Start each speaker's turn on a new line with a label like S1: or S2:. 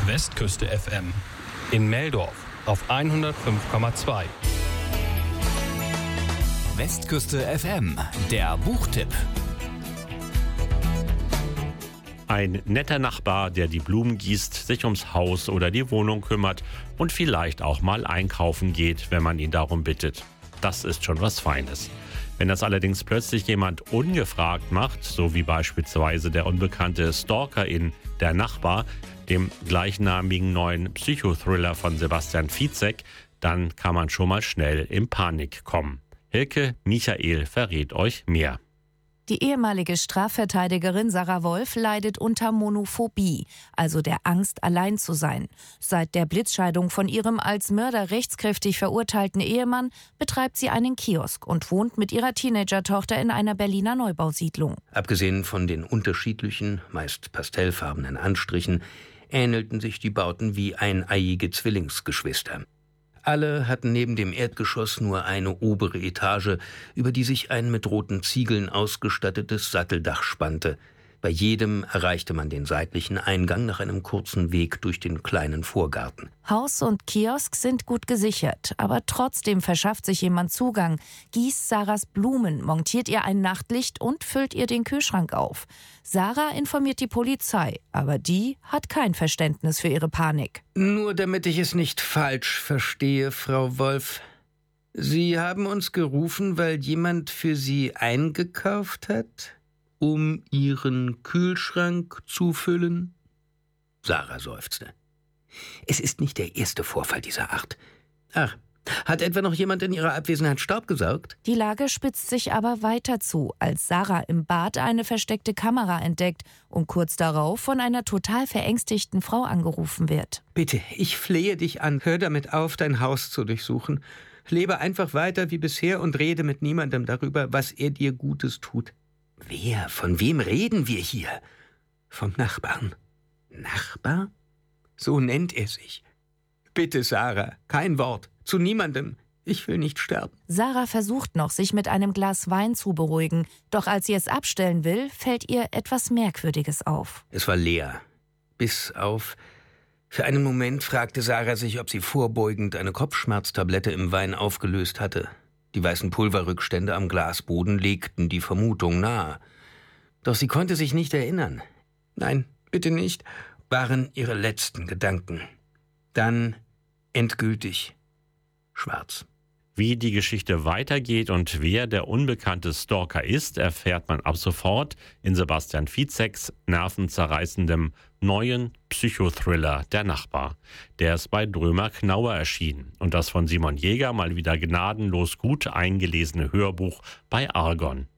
S1: Westküste FM. In Meldorf auf 105,2.
S2: Westküste FM, der Buchtipp.
S3: Ein netter Nachbar, der die Blumen gießt, sich ums Haus oder die Wohnung kümmert und vielleicht auch mal einkaufen geht, wenn man ihn darum bittet. Das ist schon was Feines. Wenn das allerdings plötzlich jemand ungefragt macht, so wie beispielsweise der unbekannte Stalker in Der Nachbar, dem gleichnamigen neuen Psychothriller von Sebastian Fiszek, dann kann man schon mal schnell in Panik kommen. Hilke Michael verrät euch mehr.
S4: Die ehemalige Strafverteidigerin Sarah Wolf leidet unter Monophobie, also der Angst, allein zu sein. Seit der Blitzscheidung von ihrem als Mörder rechtskräftig verurteilten Ehemann betreibt sie einen Kiosk und wohnt mit ihrer Teenager-Tochter in einer Berliner Neubausiedlung.
S5: Abgesehen von den unterschiedlichen, meist pastellfarbenen Anstrichen, ähnelten sich die Bauten wie eineiige Zwillingsgeschwister. Alle hatten neben dem Erdgeschoss nur eine obere Etage, über die sich ein mit roten Ziegeln ausgestattetes Satteldach spannte. Bei jedem erreichte man den seitlichen Eingang nach einem kurzen Weg durch den kleinen Vorgarten.
S4: Haus und Kiosk sind gut gesichert, aber trotzdem verschafft sich jemand Zugang, gießt Sarahs Blumen, montiert ihr ein Nachtlicht und füllt ihr den Kühlschrank auf. Sarah informiert die Polizei, aber die hat kein Verständnis für ihre Panik.
S5: Nur damit ich es nicht falsch verstehe, Frau Wolf. Sie haben uns gerufen, weil jemand für Sie eingekauft hat? Um Ihren Kühlschrank zu füllen? Sarah seufzte. Es ist nicht der erste Vorfall dieser Art. Ach, hat etwa noch jemand in ihrer Abwesenheit Staub gesaugt?
S4: Die Lage spitzt sich aber weiter zu, als Sarah im Bad eine versteckte Kamera entdeckt und kurz darauf von einer total verängstigten Frau angerufen wird.
S5: Bitte, ich flehe dich an, hör damit auf, dein Haus zu durchsuchen. Lebe einfach weiter wie bisher und rede mit niemandem darüber, was er dir Gutes tut. Wer? Von wem reden wir hier? Vom Nachbarn. Nachbar? So nennt er sich. Bitte, Sarah, kein Wort. Zu niemandem. Ich will nicht sterben.
S4: Sarah versucht noch, sich mit einem Glas Wein zu beruhigen. Doch als sie es abstellen will, fällt ihr etwas Merkwürdiges auf.
S5: Es war leer. Bis auf... Für einen Moment fragte Sarah sich, ob sie vorbeugend eine Kopfschmerztablette im Wein aufgelöst hatte. Die weißen Pulverrückstände am Glasboden legten die Vermutung nahe. Doch sie konnte sich nicht erinnern. Nein, bitte nicht, waren ihre letzten Gedanken. Dann endgültig schwarz.
S3: Wie die Geschichte weitergeht und wer der unbekannte Stalker ist, erfährt man ab sofort in Sebastian Fiszeks nervenzerreißendem neuen Psychothriller Der Nachbar. Der ist bei Drömer Knauer erschienen und das von Simon Jäger mal wieder gnadenlos gut eingelesene Hörbuch bei Argon.